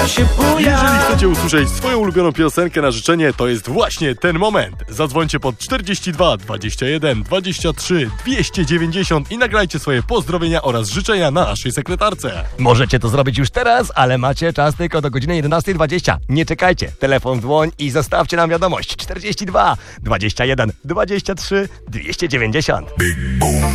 Jeżeli chcecie usłyszeć swoją ulubioną piosenkę na życzenie, to jest właśnie ten moment. Zadzwońcie pod 42 21 23 290 i nagrajcie swoje pozdrowienia oraz życzenia na naszej sekretarce. Możecie to zrobić już teraz, ale macie czas tylko do godziny 11:20. Nie czekajcie, telefon w dłoń i zostawcie nam wiadomość. 42 21 23 290.